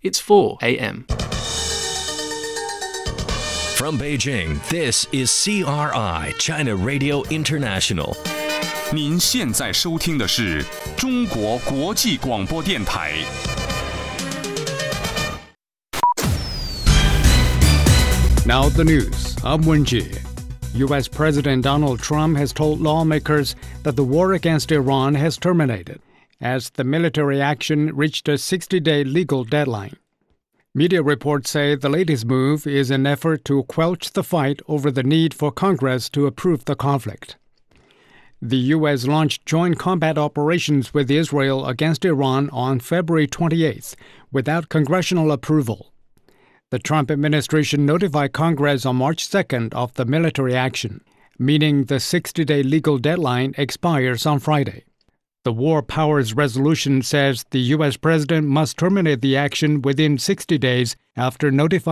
It's 4 a.m. From Beijing, this is CRI, China Radio International. 您现在收听的是中国国际广播电台。 Now the news. I'm Wenjie. U.S. President Donald Trump has told lawmakers that the war against Iran has terminated, as the military action reached a 60-day legal deadline. Media reports say the latest move is an effort to quench the fight over the need for Congress to approve the conflict. The U.S. launched joint combat operations with Israel against Iran on February 28th without congressional approval. The Trump administration notified Congress on March 2nd of the military action, meaning the 60-day legal deadline expires on Friday. The War Powers Resolution says the U.S. president must terminate the action within 60 days after notifying